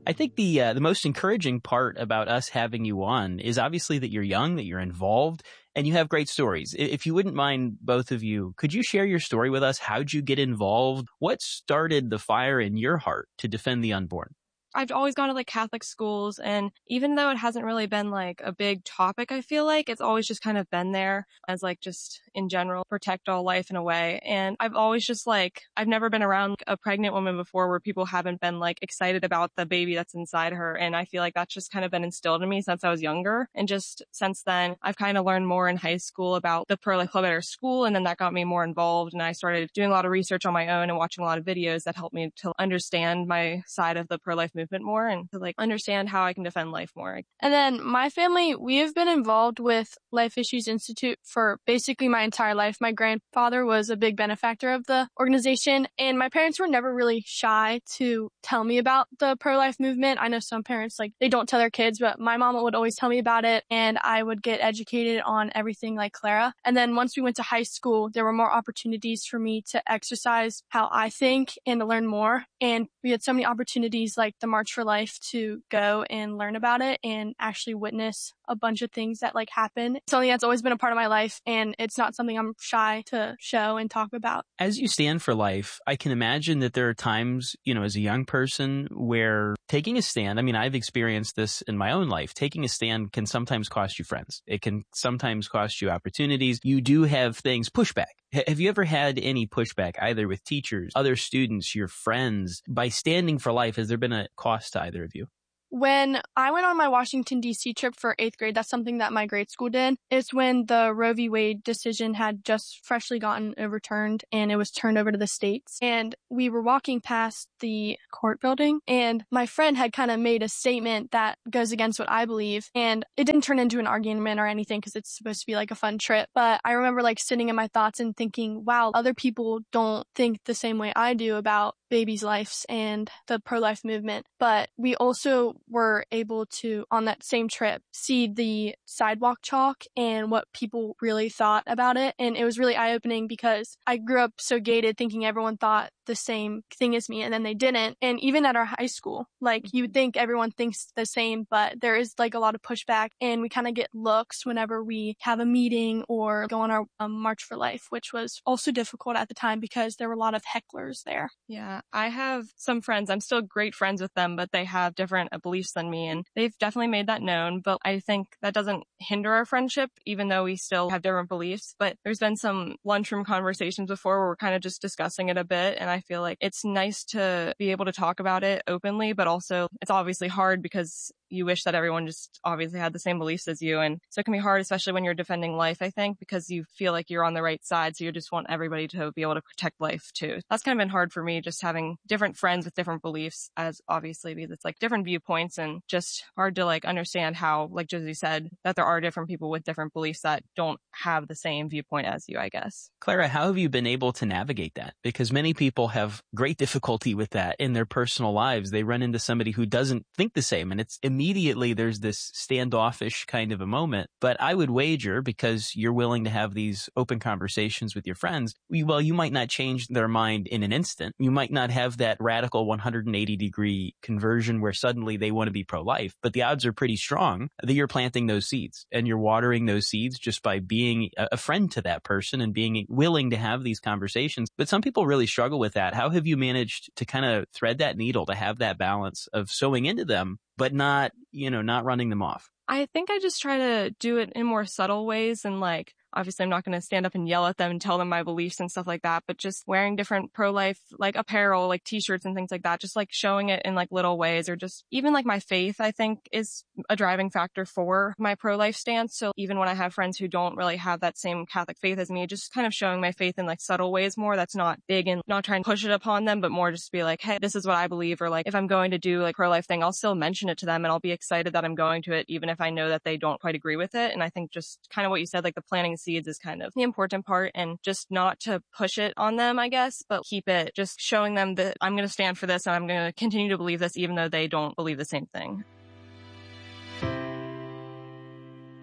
I think the most encouraging part about us having you on is obviously that you're young, that you're involved, and you have great stories. If you wouldn't mind, both of you, could you share your story with us? How'd you get involved? What started the fire in your heart to defend the unborn? I've always gone to like Catholic schools, and even though it hasn't really been like a big topic, I feel like it's always just kind of been there as like just in general, protect all life in a way. And I've always just like, I've never been around a pregnant woman before where people haven't been like excited about the baby that's inside her. And I feel like that's just kind of been instilled in me since I was younger. And just since then, I've kind of learned more in high school about the pro-life club at our school. And then that got me more involved. And I started doing a lot of research on my own and watching a lot of videos that helped me to understand my side of the pro-life movement more and to like understand how I can defend life more. And then my family, we have been involved with Life Issues Institute for basically my entire life. My grandfather was a big benefactor of the organization, and my parents were never really shy to tell me about the pro-life movement. I know some parents, like, they don't tell their kids, but my mom would always tell me about it, and I would get educated on everything like Clara. And then once we went to high school, there were more opportunities for me to exercise how I think and to learn more. And we had so many opportunities like the March for Life to go and learn about it and actually witness a bunch of things that like happen. It's something that's always been a part of my life, and it's not something I'm shy to show and talk about. As you stand for life, I can imagine that there are times, as a young person where taking a stand, I mean, I've experienced this in my own life. Taking a stand can sometimes cost you friends. It can sometimes cost you opportunities. You do have things, pushback. Have you ever had any pushback, either with teachers, other students, your friends, by standing for life? Has there been a cost to either of you? When I went on my Washington, D.C. trip for 8th grade, that's something that my grade school did. It's when the Roe v. Wade decision had just freshly gotten overturned and it was turned over to the states. And we were walking past the court building, and my friend had kind of made a statement that goes against what I believe. And it didn't turn into an argument or anything because it's supposed to be like a fun trip. But I remember like sitting in my thoughts and thinking, wow, other people don't think the same way I do about babies' lives and the pro-life movement. But we also were able to, on that same trip, see the sidewalk chalk and what people really thought about it. And it was really eye-opening because I grew up so gated thinking everyone thought the same thing as me, and then they didn't. And even at our high school, like, you would think everyone thinks the same, but there is like a lot of pushback, and we kind of get looks whenever we have a meeting or go on our March for Life, which was also difficult at the time because there were a lot of hecklers there. Yeah, I have some friends, I'm still great friends with them, but they have different beliefs than me, and they've definitely made that known. But I think that doesn't hinder our friendship, even though we still have different beliefs. But there's been some lunchroom conversations before where we're kind of just discussing it a bit, and I feel like it's nice to be able to talk about it openly, but also it's obviously hard because you wish that everyone just obviously had the same beliefs as you. And so it can be hard, especially when you're defending life, I think, because you feel like you're on the right side. So you just want everybody to be able to protect life too. That's kind of been hard for me, just having different friends with different beliefs, as obviously because it's like different viewpoints, and just hard to like understand how, like Josie said, that there are different people with different beliefs that don't have the same viewpoint as you, I guess. Clara, how have you been able to navigate that? Because many people have great difficulty with that in their personal lives. They run into somebody who doesn't think the same, and it's immediately there's this standoffish kind of a moment. But I would wager, because you're willing to have these open conversations with your friends, well, you might not change their mind in an instant. You might not have that radical 180-degree conversion where suddenly they want to be pro-life, but the odds are pretty strong that you're planting those seeds, and you're watering those seeds just by being a friend to that person and being willing to have these conversations. But some people really struggle with that. How have you managed to kind of thread that needle, to have that balance of sowing into them, but not running them off? I think I just try to do it in more subtle ways, and like, obviously I'm not going to stand up and yell at them and tell them my beliefs and stuff like that, but just wearing different pro-life like apparel, like t-shirts and things like that, just like showing it in like little ways, or just even like my faith, I think, is a driving factor for my pro-life stance. So even when I have friends who don't really have that same Catholic faith as me, just kind of showing my faith in like subtle ways more. That's not big, and not trying to push it upon them, but more just be like, hey, this is what I believe. Or like, if I'm going to do like pro-life thing, I'll still mention it to them, and I'll be excited that I'm going to it, even if I know that they don't quite agree with it. And I think just kind of what you said, like the planting seeds is kind of the important part, and just not to push it on them, I guess, but keep it just showing them that I'm going to stand for this and I'm going to continue to believe this, even though they don't believe the same thing.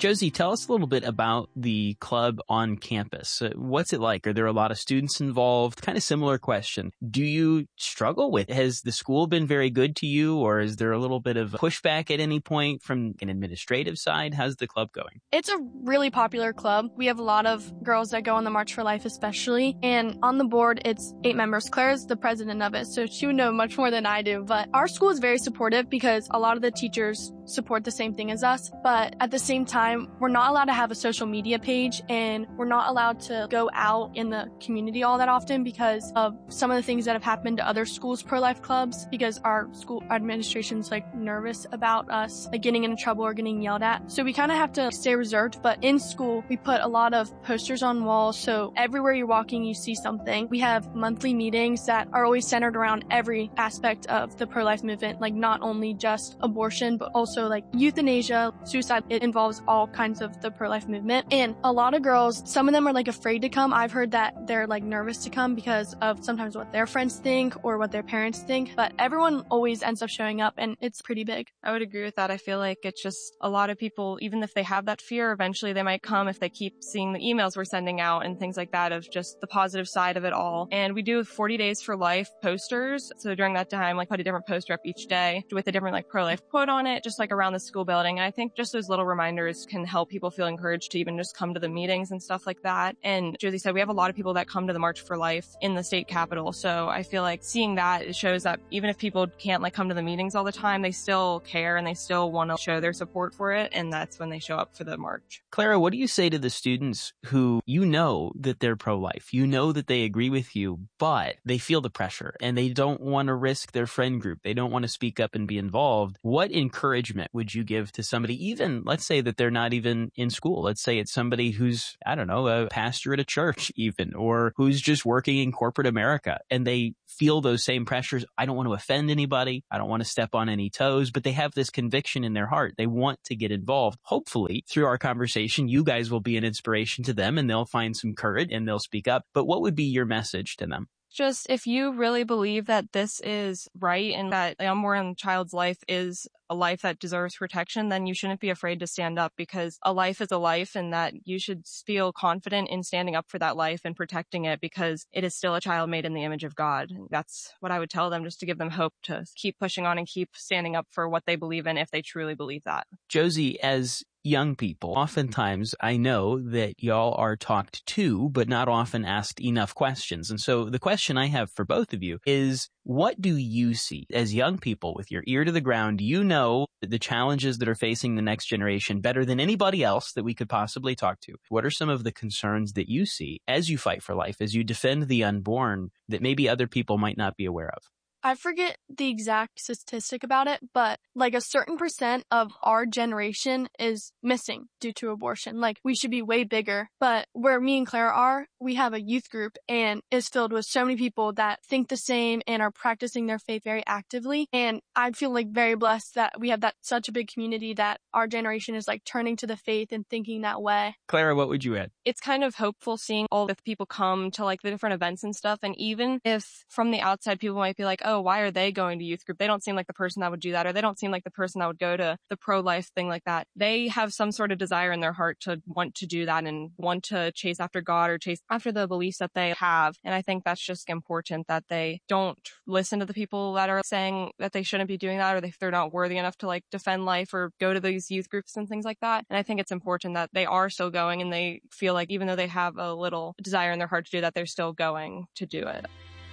Josie, tell us a little bit about the club on campus. What's it like? Are there a lot of students involved? Kind of similar question. Do you struggle with? Has the school been very good to you, or is there a little bit of pushback at any point from an administrative side? How's the club going? It's a really popular club. We have a lot of girls that go on the March for Life especially. And on the board, it's 8 members. Claire's the president of it, so she would know much more than I do. But our school is very supportive because a lot of the teachers support the same thing as us. But at the same time, we're not allowed to have a social media page, and we're not allowed to go out in the community all that often because of some of the things that have happened to other schools' pro-life clubs, because our school administration's nervous about us getting into trouble or getting yelled at. So we kind of have to stay reserved. But in school, we put a lot of posters on walls, so everywhere you're walking, you see something. We have monthly meetings that are always centered around every aspect of the pro-life movement, not only just abortion, but also euthanasia, suicide. It involves all kinds of the pro-life movement. And a lot of girls, some of them are afraid to come. I've heard that they're nervous to come because of sometimes what their friends think or what their parents think, but everyone always ends up showing up, and it's pretty big. I would agree with that. I feel like it's just a lot of people, even if they have that fear, eventually they might come if they keep seeing the emails we're sending out and things like that of just the positive side of it all. And we do 40 Days for Life posters. So during that time, put a different poster up each day with a different pro-life quote on it, just around the school building. And I think just those little reminders can help people feel encouraged to even just come to the meetings and stuff like that. And Josie said, we have a lot of people that come to the March for Life in the state capitol. So I feel seeing that, it shows that even if people can't come to the meetings all the time, they still care and they still want to show their support for it. And that's when they show up for the march. Clara, what do you say to the students who that they're pro-life, that they agree with you, but they feel the pressure and they don't want to risk their friend group, they don't want to speak up and be involved? What encouragement would you give to somebody, even let's say that they're not even in school? Let's say it's somebody who's, a pastor at a church even, or who's just working in corporate America, and they feel those same pressures. I don't want to offend anybody. I don't want to step on any toes, but they have this conviction in their heart. They want to get involved. Hopefully, through our conversation, you guys will be an inspiration to them and they'll find some courage and they'll speak up. But what would be your message to them? Just if you really believe that this is right and that the unborn child's life is a life that deserves protection, then you shouldn't be afraid to stand up, because a life is a life, and that you should feel confident in standing up for that life and protecting it, because it is still a child made in the image of God. That's what I would tell them, just to give them hope to keep pushing on and keep standing up for what they believe in if they truly believe that. Josie, as young people, oftentimes I know that y'all are talked to, but not often asked enough questions. And so the question I have for both of you is, what do you see as young people with your ear to the ground? The challenges that are facing the next generation better than anybody else that we could possibly talk to. What are some of the concerns that you see as you fight for life, as you defend the unborn, that maybe other people might not be aware of? I forget the exact statistic about it, but a certain percent of our generation is missing due to abortion. We should be way bigger. But where me and Claire are, we have a youth group, and is filled with so many people that think the same and are practicing their faith very actively. And I feel very blessed that we have such a big community that our generation is turning to the faith and thinking that way. Clara, what would you add? It's kind of hopeful seeing all the people come to the different events and stuff. And even if from the outside people might be oh, why are they going to youth group? They don't seem like the person that would do that, or they don't seem like the person that would go to the pro-life thing like that. They have some sort of desire in their heart to want to do that and want to chase after God or chase after the beliefs that they have. And I think that's just important, that they don't listen to the people that are saying that they shouldn't be doing that, or if they're not worthy enough to defend life or go to these youth groups and things like that. And I think it's important that they are still going, and they feel even though they have a little desire in their heart to do that, they're still going to do it.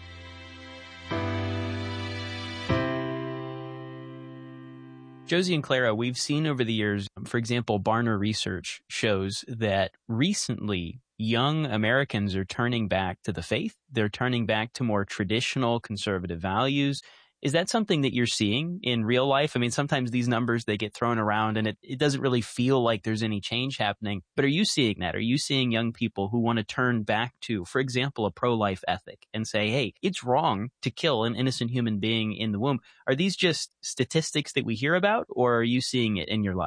Josie and Clara, we've seen over the years, for example, Barna research shows that recently young Americans are turning back to the faith. They're turning back to more traditional conservative values. Is that something that you're seeing in real life? I mean, sometimes these numbers, they get thrown around and it doesn't really feel like there's any change happening. But are you seeing that? Are you seeing young people who want to turn back to, for example, a pro-life ethic and say, hey, it's wrong to kill an innocent human being in the womb? Are these just statistics that we hear about, or are you seeing it in your lives?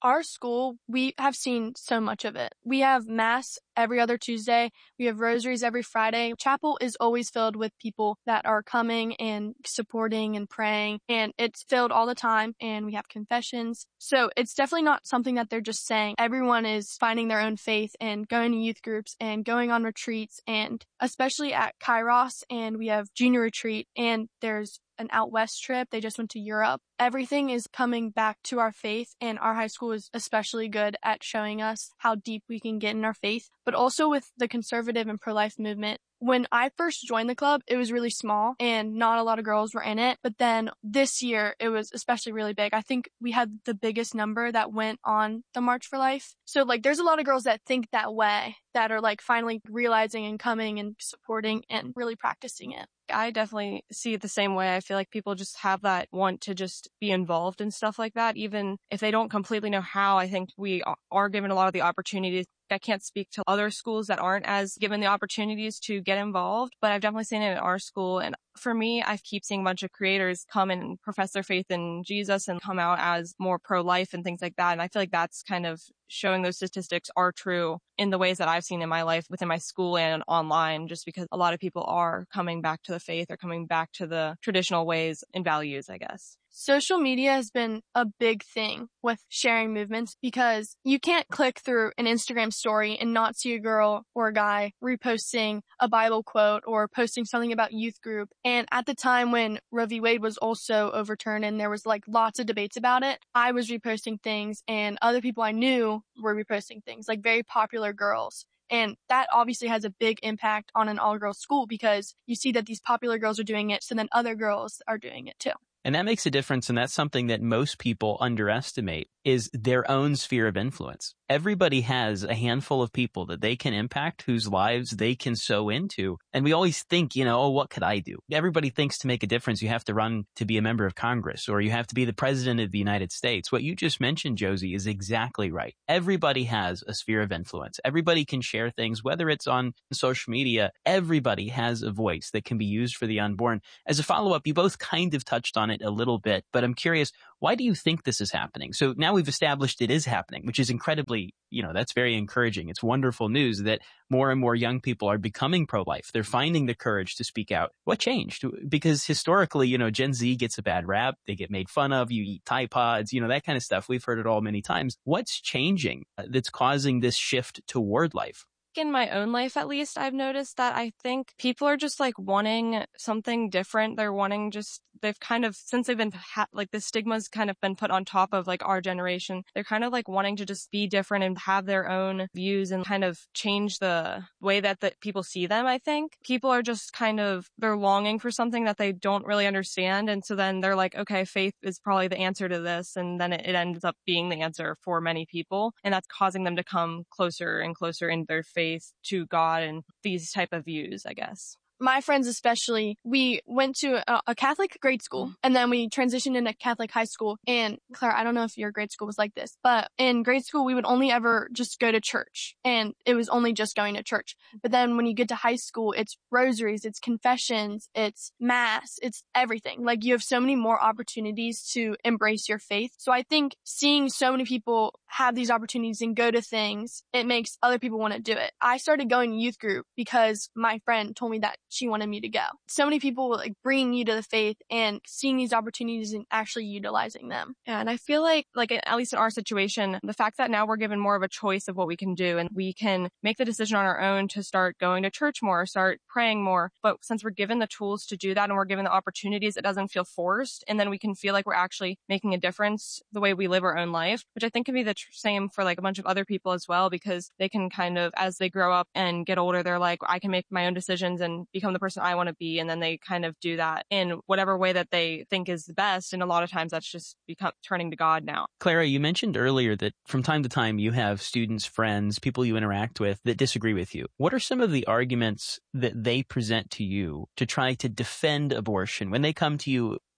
Our school, we have seen so much of it. We have mass every other Tuesday. We have rosaries every Friday. Chapel is always filled with people that are coming and supporting and praying, and it's filled all the time, and we have confessions. So it's definitely not something that they're just saying. Everyone is finding their own faith and going to youth groups and going on retreats, and especially at Kairos, and we have junior retreat, and there's an out west trip. They just went to Europe. Everything is coming back to our faith, and our high school is especially good at showing us how deep we can get in our faith. But also with the conservative and pro-life movement, when I first joined the club, it was really small and not a lot of girls were in it. But then this year, it was especially really big. I think we had the biggest number that went on the March for Life. So like, there's a lot of girls that think that way, that are like finally realizing and coming and supporting and really practicing it. I definitely see it the same way. I feel like people just have that want to just be involved in stuff like that. Even if they don't completely know how, I think we are given a lot of the opportunities. I can't speak to other schools that aren't as given the opportunities to get involved, but I've definitely seen it at our school. And for me, I keep seeing a bunch of creators come and profess their faith in Jesus and come out as more pro-life and things like that. And I feel like that's kind of showing those statistics are true in the ways that I've seen in my life within my school and online, just because a lot of people are coming back to the faith or coming back to the traditional ways and values, I guess. Social media has been a big thing with sharing movements because you can't click through an Instagram story and not see a girl or a guy reposting a Bible quote or posting something about youth group. And at the time when Roe v. Wade was also overturned and there was like lots of debates about it, I was reposting things and other people I knew were reposting things, like very popular girls. And that obviously has a big impact on an all-girls school because you see that these popular girls are doing it, so then other girls are doing it too. And that makes a difference, and that's something that most people underestimate, is their own sphere of influence. Everybody has a handful of people that they can impact, whose lives they can sow into. And we always think, oh, what could I do? Everybody thinks to make a difference, you have to run to be a member of Congress, or you have to be the president of the United States. What you just mentioned, Josie, is exactly right. Everybody has a sphere of influence. Everybody can share things, whether it's on social media. Everybody has a voice that can be used for the unborn. As a follow-up, you both kind of touched on it a little bit, but I'm curious, why do you think this is happening? So now we've established it is happening, which is incredibly, that's very encouraging. It's wonderful news that more and more young people are becoming pro-life. They're finding the courage to speak out. What changed? Because historically, Gen Z gets a bad rap. They get made fun of. You eat Tide Pods, that kind of stuff. We've heard it all many times. What's changing that's causing this shift toward life? In my own life, at least, I've noticed that I think people are just like wanting something different. They're wanting they've kind of, since they've been the stigma's kind of been put on top of like our generation, they're kind of like wanting to just be different and have their own views and kind of change the way that people see them. I think people are just they're longing for something that they don't really understand. And so then they're like, okay, faith is probably the answer to this. And then it ends up being the answer for many people. And that's causing them to come closer and closer in their faith to God and these type of views, I guess. My friends especially, we went to a Catholic grade school and then we transitioned into Catholic high school. And Claire, I don't know if your grade school was like this, but in grade school, we would only ever just go to church and it was only just going to church. But then when you get to high school, it's rosaries, it's confessions, it's mass, it's everything. Like you have so many more opportunities to embrace your faith. So I think seeing so many people have these opportunities and go to things, it makes other people want to do it. I started going to youth group because my friend told me that she wanted me to go. So many people like bringing you to the faith and seeing these opportunities and actually utilizing them. Yeah, and I feel like at least in our situation, the fact that now we're given more of a choice of what we can do and we can make the decision on our own to start going to church more, start praying more. But since we're given the tools to do that and we're given the opportunities, it doesn't feel forced. And then we can feel like we're actually making a difference the way we live our own life, which I think can be the same for like a bunch of other people as well, because they can kind of, as they grow up and get older, they're like, I can make my own decisions and become the person I want to be. And then they kind of do that in whatever way that they think is the best. And a lot of times that's just turning to God now. Clara, you mentioned earlier that from time to time you have students, friends, people you interact with that disagree with you. What are some of the arguments that they present to you to try to defend abortion when they come to you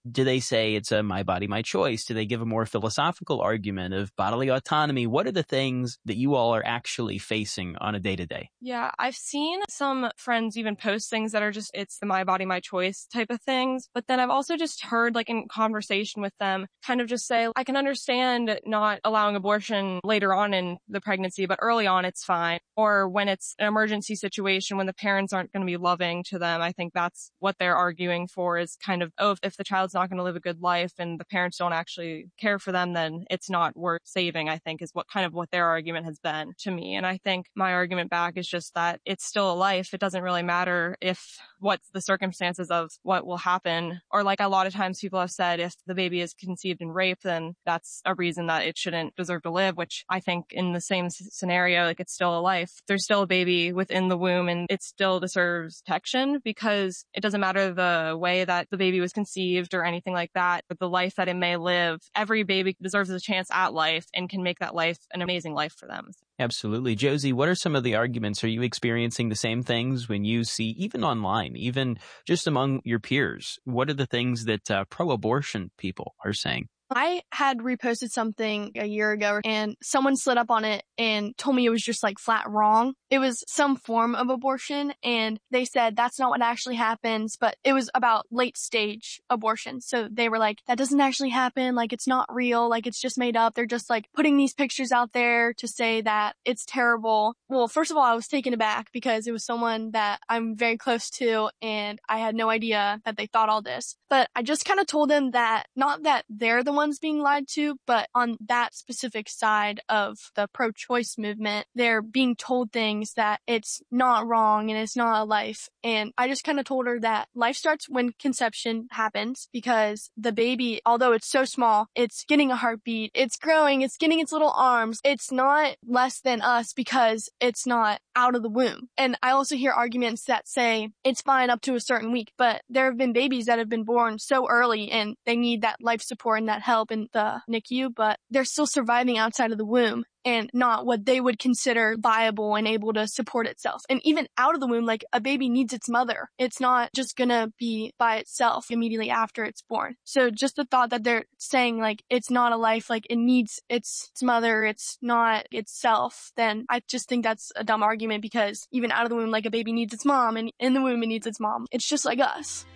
Do they say it's a my body, my choice? Do they give a more philosophical argument of bodily autonomy? What are the things that you all are actually facing on a day-to-day? Yeah, I've seen some friends even post things that are just, it's the my body, my choice type of things. But then I've also just heard, like in conversation with them, kind of just say, I can understand not allowing abortion later on in the pregnancy, but early on it's fine. Or when it's an emergency situation, when the parents aren't going to be loving to them, I think that's what they're arguing for, is kind of, oh, if the child's not going to live a good life and the parents don't actually care for them, then it's not worth saving, I think is what their argument has been to me. And I think my argument back is just that it's still a life. It doesn't really matter if what's the circumstances of what will happen. Or like a lot of times people have said, if the baby is conceived in rape, then that's a reason that it shouldn't deserve to live, which I think in the same scenario, like it's still a life. There's still a baby within the womb and it still deserves protection, because it doesn't matter the way that the baby was conceived or anything like that, but the life that it may live. Every baby deserves a chance at life and can make that life an amazing life for them. Absolutely. Josie, what are some of the arguments? Are you experiencing the same things when you see, even online, even just among your peers? What are the things that pro-abortion people are saying? I had reposted something a year ago and someone slid up on it and told me it was just like flat wrong. It was some form of abortion and they said that's not what actually happens, but it was about late stage abortion. So they were like, that doesn't actually happen. Like it's not real. Like it's just made up. They're just like putting these pictures out there to say that it's terrible. Well, first of all, I was taken aback because it was someone that I'm very close to and I had no idea that they thought all this. But I just kind of told them that not that they're the ones being lied to, but on that specific side of the pro-choice movement, they're being told things that it's not wrong and it's not a life. And I just kind of told her that life starts when conception happens, because the baby, although it's so small, it's getting a heartbeat, it's growing, it's getting its little arms. It's not less than us because it's not out of the womb. And I also hear arguments that say it's fine up to a certain week, but there have been babies that have been born so early and they need that life support and that help in the NICU, but they're still surviving outside of the womb and not what they would consider viable and able to support itself. And even out of the womb, like a baby needs its mother. It's not just gonna be by itself immediately after it's born. So just the thought that they're saying like it's not a life, like it needs its mother, it's not itself, then I just think that's a dumb argument, because even out of the womb, like a baby needs its mom, and in the womb it needs its mom. It's just like us.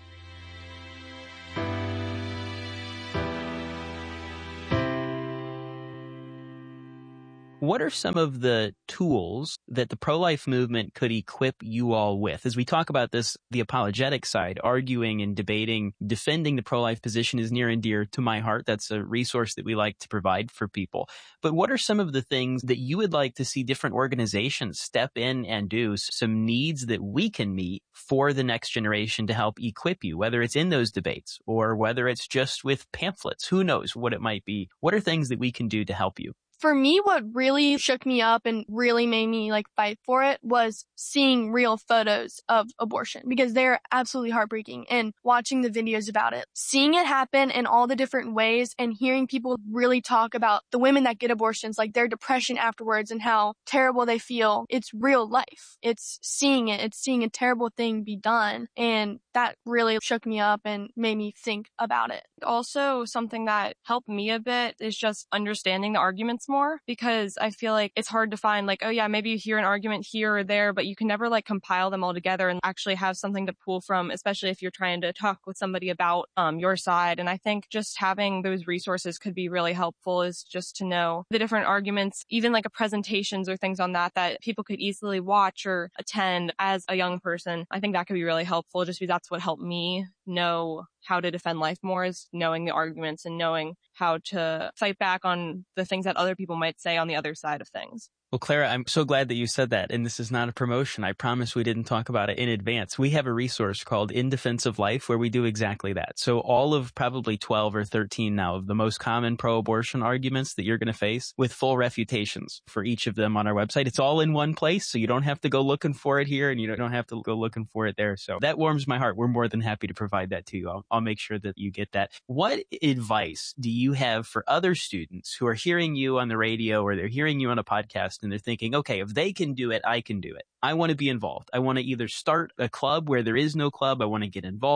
What are some of the tools that the pro-life movement could equip you all with? As we talk about this, the apologetic side, arguing and debating, defending the pro-life position is near and dear to my heart. That's a resource that we like to provide for people. But what are some of the things that you would like to see different organizations step in and do, some needs that we can meet for the next generation to help equip you, whether it's in those debates or whether it's just with pamphlets? Who knows what it might be? What are things that we can do to help you? For me, what really shook me up and really made me like fight for it was seeing real photos of abortion, because they're absolutely heartbreaking, and watching the videos about it, seeing it happen in all the different ways and hearing people really talk about the women that get abortions, like their depression afterwards and how terrible they feel. It's real life. It's seeing a terrible thing be done. And that really shook me up and made me think about it. Also, something that helped me a bit is just understanding the arguments more, because I feel like it's hard to find like, oh yeah, maybe you hear an argument here or there, but you can never like compile them all together and actually have something to pull from, especially if you're trying to talk with somebody about your side. And I think just having those resources could be really helpful, is just to know the different arguments, even like a presentations or things on that people could easily watch or attend as a young person. I think that could be really helpful, just because that's what helped me know how to defend life more, is knowing the arguments and knowing how to fight back on the things that other people might say on the other side of things. Well, Clara, I'm so glad that you said that. And this is not a promotion. I promise we didn't talk about it in advance. We have a resource called In Defense of Life where we do exactly that. So all of probably 12 or 13 now of the most common pro-abortion arguments that you're going to face, with full refutations for each of them on our website. It's all in one place, so you don't have to go looking for it here and you don't have to go looking for it there. So that warms my heart. We're more than happy to provide that to you. I'll make sure that you get that. What advice do you have for other students who are hearing you on the radio or they're hearing you on a podcast and they're thinking, okay, if they can do it, I can do it. I want to be involved. I want to either start a club where there is no club. I want to get involved.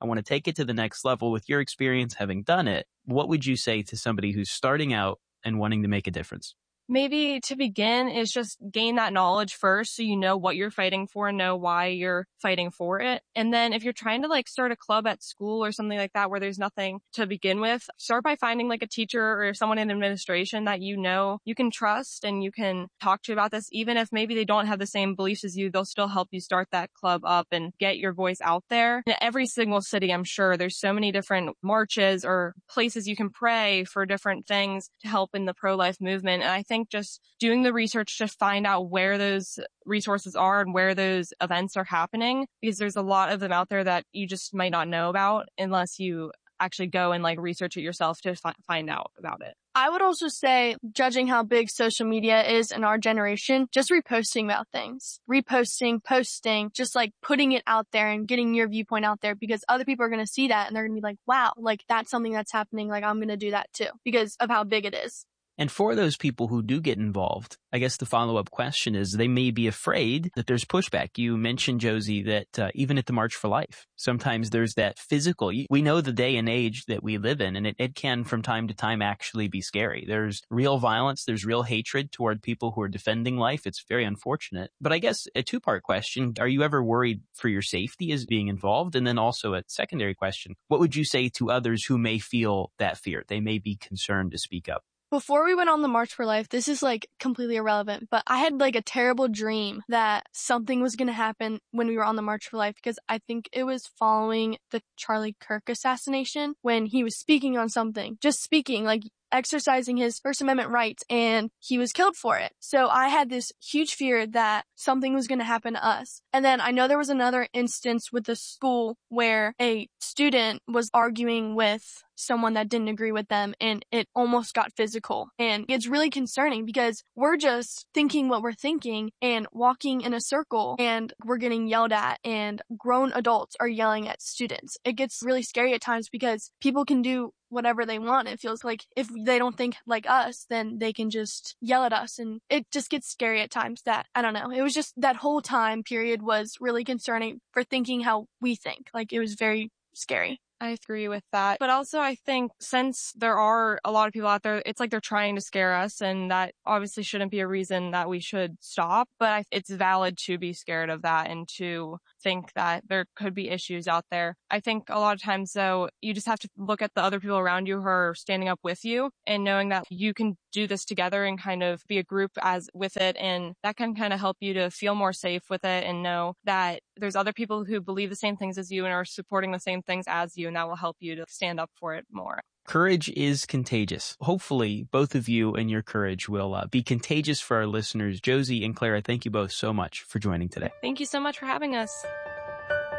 I want to take it to the next level. With your experience having done it, what would you say to somebody who's starting out and wanting to make a difference? Maybe to begin is just gain that knowledge first so you know what you're fighting for and know why you're fighting for it. And then if you're trying to start a club at school or something like that where there's nothing to begin with, start by finding a teacher or someone in administration that you know you can trust and you can talk to about this. Even if maybe they don't have the same beliefs as you, they'll still help you start that club up and get your voice out there. In every single city, I'm sure there's so many different marches or places you can pray for different things to help in the pro-life movement. And I think just doing the research to find out where those resources are and where those events are happening, because there's a lot of them out there that you just might not know about unless you actually go and research it yourself to find out about it. I would also say, judging how big social media is in our generation, just reposting about things. Reposting, posting, just putting it out there and getting your viewpoint out there, because other people are going to see that and they're going to be like, wow, that's something that's happening. I'm going to do that too because of how big it is. And for those people who do get involved, I guess the follow-up question is they may be afraid that there's pushback. You mentioned, Josie, that even at the March for Life, sometimes there's that physical. We know the day and age that we live in, and it can from time to time actually be scary. There's real violence. There's real hatred toward people who are defending life. It's very unfortunate. But I guess a two-part question, are you ever worried for your safety as being involved? And then also a secondary question, what would you say to others who may feel that fear? They may be concerned to speak up. Before we went on the March for Life, this is completely irrelevant, but I had a terrible dream that something was going to happen when we were on the March for Life, because I think it was following the Charlie Kirk assassination when he was speaking on something, just speaking, exercising his First Amendment rights, and he was killed for it. So I had this huge fear that something was going to happen to us. And then I know there was another instance with the school where a student was arguing with someone that didn't agree with them, and it almost got physical. And it's really concerning because we're just thinking what we're thinking and walking in a circle, and we're getting yelled at, and grown adults are yelling at students. It gets really scary at times because people can do whatever they want. It feels like if they don't think like us, then they can just yell at us. And it just gets scary at times that, I don't know, it was just that whole time period was really concerning for thinking how we think. It was very scary. I agree with that. But also I think since there are a lot of people out there, it's they're trying to scare us, and that obviously shouldn't be a reason that we should stop. But it's valid to be scared of that and to think that there could be issues out there. I think a lot of times, though, you just have to look at the other people around you who are standing up with you and knowing that you can do this together and kind of be a group as with it. And that can kind of help you to feel more safe with it and know that there's other people who believe the same things as you and are supporting the same things as you. And that will help you to stand up for it more. Courage is contagious. Hopefully, both of you and your courage will be contagious for our listeners. Josie and Clara, thank you both so much for joining today. Thank you so much for having us.